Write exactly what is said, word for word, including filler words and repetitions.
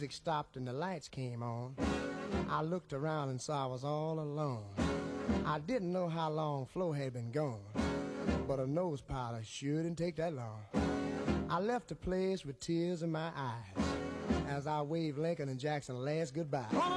music stopped and the lights came on, I looked around and saw I was all alone. I didn't know how long Flo had been gone, but a nose powder sure didn't take that long. I left the place with tears in my eyes as I waved Lincoln and Jackson last goodbye.